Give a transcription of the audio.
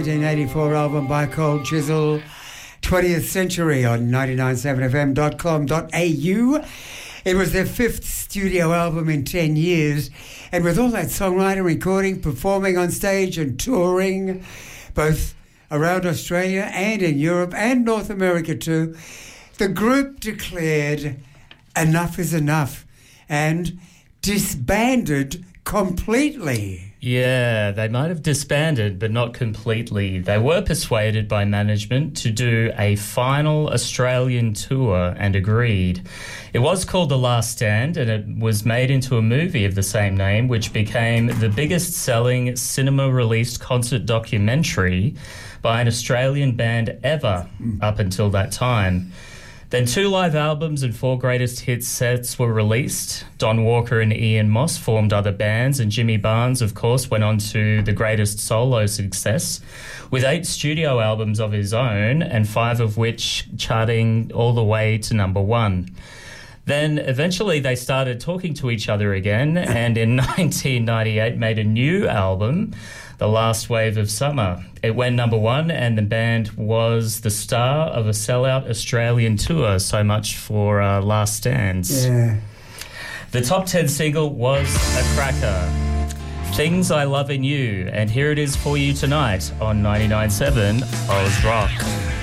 1984 album by Cold Chisel, 20th Century on 997fm.com.au. It was their fifth studio album in 10 years, and with all that songwriting, recording, performing on stage and touring, both around Australia and in Europe and North America too, the group declared enough is enough and disbanded completely. Yeah, they might have disbanded, but not completely. They were persuaded by management to do a final Australian tour and agreed. It was called The Last Stand, and it was made into a movie of the same name, which became the biggest-selling cinema-released concert documentary by an Australian band ever up until that time. Then 2 live albums and 4 greatest hits sets were released. Don Walker and Ian Moss formed other bands, and Jimmy Barnes, of course, went on to the greatest solo success, with 8 studio albums of his own, and 5 of which charting all the way to number 1. Then eventually they started talking to each other again, and in 1998 made a new album, The Last Wave of Summer. It went number 1, and the band was the star of a sellout Australian tour. So much for Last Stands. Yeah. The top 10 single was a cracker, Things I Love in You, and here it is for you tonight on 99.7 Oz Rock.